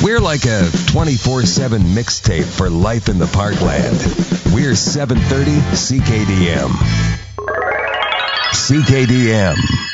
We're like a 24/7 mixtape for life in the Parkland. We're 730 CKDM. CKDM.